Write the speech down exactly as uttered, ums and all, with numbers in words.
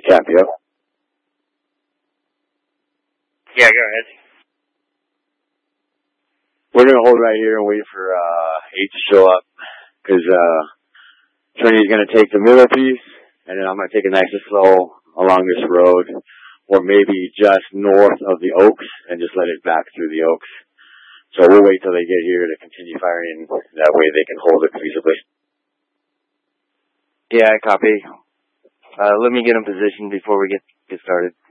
Cap, yeah. Yeah, go ahead. We're going to hold right here and wait for uh, eight to show up, because uh, Trinity's going to take the middle piece, and then I'm going to take it nice and slow along this road, or maybe just north of the Oaks, and just let it back through the Oaks. So we'll wait till they get here to continue firing. That way they can hold it feasibly. Yeah, I copy. Uh, let me get in position before we get, get started.